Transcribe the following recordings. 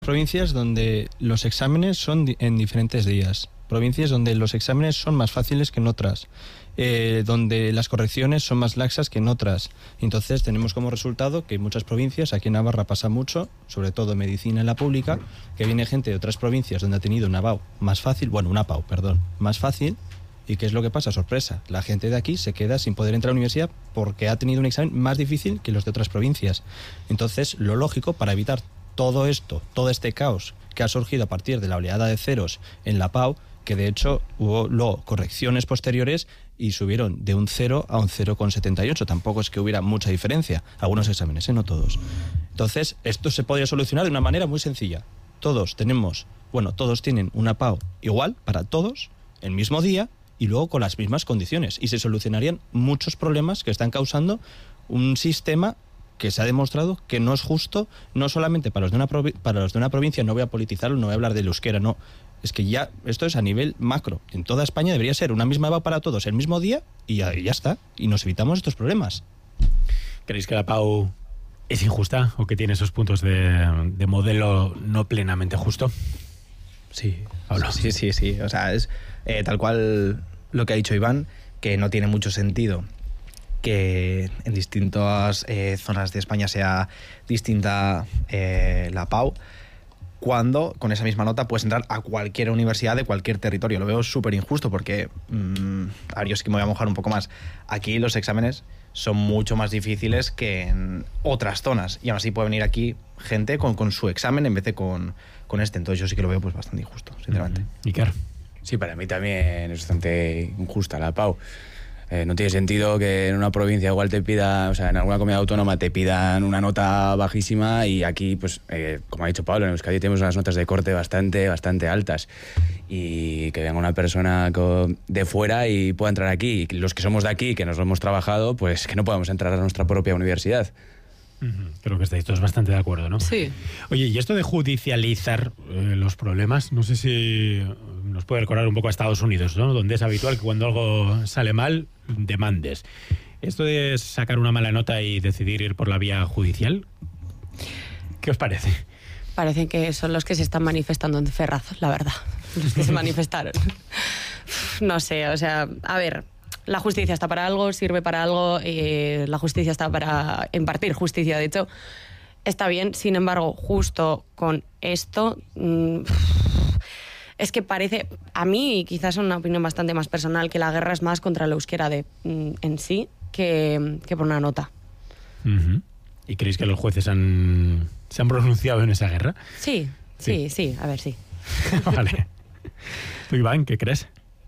Provincias donde los exámenes son en diferentes días, provincias donde los exámenes son más fáciles que en otras, donde las correcciones son más laxas que en otras. Entonces tenemos como resultado que en muchas provincias, aquí en Navarra pasa mucho, sobre todo en medicina en la pública, que viene gente de otras provincias donde ha tenido una APAU más fácil, más fácil. ¿Y qué es lo que pasa? Sorpresa, la gente de aquí se queda sin poder entrar a la universidad porque ha tenido un examen más difícil que los de otras provincias. Entonces, lo lógico para evitar todo esto, todo este caos que ha surgido a partir de la oleada de ceros en la PAU, que de hecho hubo luego correcciones posteriores y subieron de un 0 a un 0,78. Tampoco es que hubiera mucha diferencia. Algunos exámenes, no todos. Entonces, esto se podría solucionar de una manera muy sencilla. Todos tienen una PAU igual para todos, el mismo día y luego con las mismas condiciones. Y se solucionarían muchos problemas que están causando un sistema que se ha demostrado que no es justo, no solamente para los de una provincia. No voy a politizarlo, no voy a hablar del euskera, no. Es que ya esto es a nivel macro. En toda España debería ser una misma EVA para todos el mismo día y ya está. Y nos evitamos estos problemas. ¿Creéis que la PAU es injusta o que tiene esos puntos de modelo no plenamente justo? Sí, Pablo. Sí. O sea, es tal cual lo que ha dicho Iván, que no tiene mucho sentido que en distintas zonas de España sea distinta la PAU, cuando con esa misma nota puedes entrar a cualquier universidad de cualquier territorio. Lo veo súper injusto porque, yo sí que me voy a mojar un poco más. Aquí los exámenes son mucho más difíciles que en otras zonas y aún así puede venir aquí gente con su examen en vez de con este. Entonces yo sí que lo veo pues bastante injusto, sinceramente. Iker. Sí, para mí también es bastante injusta la PAU. No tiene sentido que en una provincia igual te pida, o sea, en alguna comunidad autónoma te pidan una nota bajísima y aquí, pues, como ha dicho Pablo, en Euskadi tenemos unas notas de corte bastante altas. Y que venga una persona de fuera y pueda entrar aquí. Y los que somos de aquí, que nos lo hemos trabajado, pues que no podamos entrar a nuestra propia universidad. Creo que estáis todos bastante de acuerdo, ¿no? Sí. Oye, y esto de judicializar los problemas, no sé si nos puede recordar un poco a Estados Unidos, ¿no? Donde es habitual que cuando algo sale mal, demandes. ¿Esto de sacar una mala nota y decidir ir por la vía judicial? ¿Qué os parece? Parecen que son los que se están manifestando en Ferraz, la verdad. Los que se manifestaron. No sé, o sea, a ver, la justicia está para algo, sirve para algo, la justicia está para impartir justicia, de hecho, está bien. Sin embargo, justo con esto, es que parece, a mí, quizás es una opinión bastante más personal, que la guerra es más contra el euskera en sí que por una nota. ¿Y creéis que los jueces se han pronunciado en esa guerra? Sí, a ver, sí. Vale. ¿Tú, Iván, qué crees?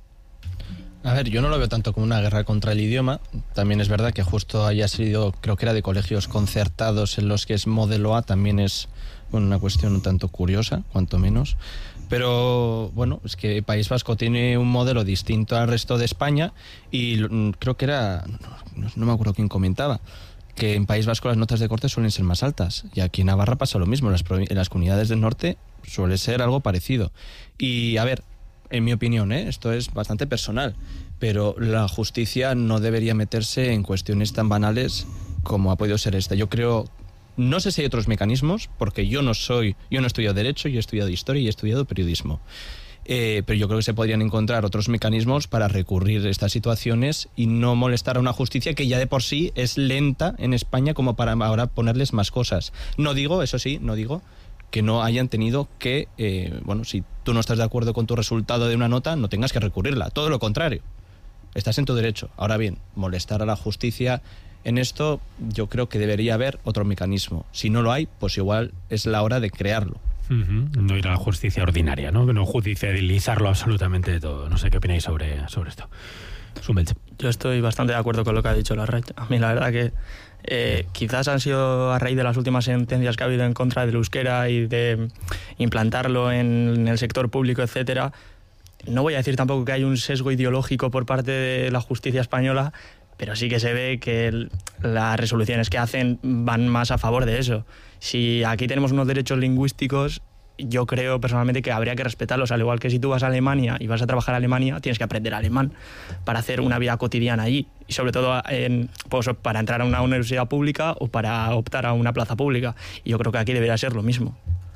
A ver, yo no lo veo tanto como una guerra contra el idioma. También es verdad que justo haya sido, creo que era de colegios concertados en los que es modelo A, también es una cuestión un tanto curiosa, cuanto menos. Pero bueno, es que el País Vasco tiene un modelo distinto al resto de España y creo que era, no me acuerdo quién comentaba, que en País Vasco las notas de corte suelen ser más altas. Y aquí en Navarra pasa lo mismo, en las comunidades del norte suele ser algo parecido. Y a ver, en mi opinión, esto es bastante personal, pero la justicia no debería meterse en cuestiones tan banales como ha podido ser esta. Yo creo, no sé si hay otros mecanismos, porque yo no he estudiado Derecho, yo he estudiado Historia y he estudiado Periodismo. Pero yo creo que se podrían encontrar otros mecanismos para recurrir a estas situaciones y no molestar a una justicia que ya de por sí es lenta en España como para ahora ponerles más cosas. No digo que no hayan tenido que, si tú no estás de acuerdo con tu resultado de una nota, no tengas que recurrirla. Todo lo contrario. Estás en tu derecho. Ahora bien, molestar a la justicia en esto, yo creo que debería haber otro mecanismo. Si no lo hay, pues igual es la hora de crearlo. No ir a la justicia ordinaria, ¿no? Que no judicializarlo absolutamente todo. No sé qué opináis sobre esto. Sumbelch. Yo estoy bastante de acuerdo con lo que ha dicho Larraitz. A mí la verdad que quizás han sido a raíz de las últimas sentencias que ha habido en contra del euskera y de implantarlo en el sector público, etcétera. No voy a decir tampoco que hay un sesgo ideológico por parte de la justicia española, pero sí que se ve que las resoluciones que hacen van más a favor de eso. Si aquí tenemos unos derechos lingüísticos, yo creo personalmente que habría que respetarlos, al igual que si tú vas a Alemania y vas a trabajar a Alemania, tienes que aprender alemán para hacer una vida cotidiana allí, y sobre todo para entrar a una universidad pública o para optar a una plaza pública. Y yo creo que aquí debería ser lo mismo.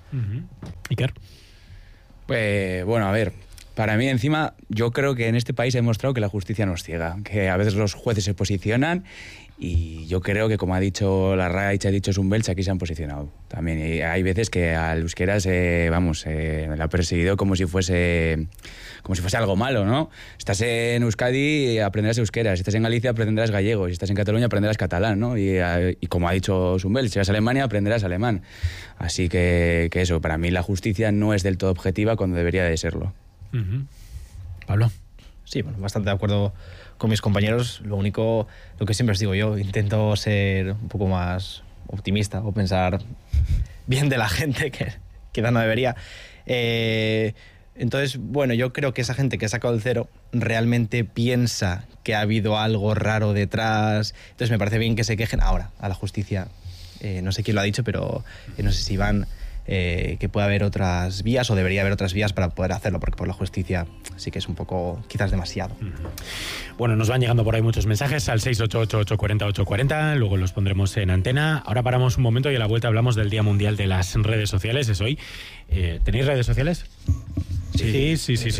Iker. Pues bueno, a ver, para mí encima yo creo que en este país he demostrado que la justicia nos ciega, que a veces los jueces se posicionan y yo creo que como ha dicho Larraitz, ha dicho Zumbelch, aquí se han posicionado también. Y hay veces que al euskera le ha perseguido como si fuese algo malo, ¿no? Estás en Euskadi y aprenderás euskera, si estás en Galicia aprenderás gallego, si estás en Cataluña aprenderás catalán, ¿no? Y como ha dicho Zumbelch, si vas a Alemania aprenderás alemán. Así que eso, para mí la justicia no es del todo objetiva cuando debería de serlo. Pablo. Sí, bueno, bastante de acuerdo con mis compañeros. Lo único, lo que siempre os digo yo, intento ser un poco más optimista o pensar bien de la gente, que quizás no debería. Entonces, bueno, yo creo que esa gente que ha sacado el 0 realmente piensa que ha habido algo raro detrás. Entonces me parece bien que se quejen ahora a la justicia. No sé quién lo ha dicho, pero no sé si Iván, que puede haber otras vías o debería haber otras vías para poder hacerlo, porque por la justicia sí que es un poco, quizás demasiado. Bueno, nos van llegando por ahí muchos mensajes al 688-840-840, luego los pondremos en antena. Ahora paramos un momento y a la vuelta hablamos del Día Mundial de las Redes Sociales, es hoy. ¿Tenéis redes sociales? Sí.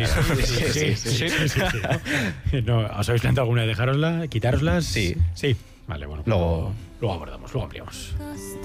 ¿No? ¿Os habéis planteado alguna de dejárosla, quitároslas? Sí. Sí. Vale, bueno, luego abordamos, luego ampliamos.